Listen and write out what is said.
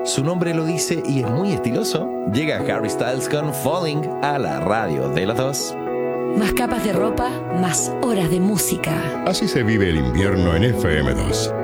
Su nombre lo dice y es muy estiloso. Llega Harry Styles con Falling a la radio de los dos. Más capas de ropa, más horas de música. Así se vive el invierno en FM2.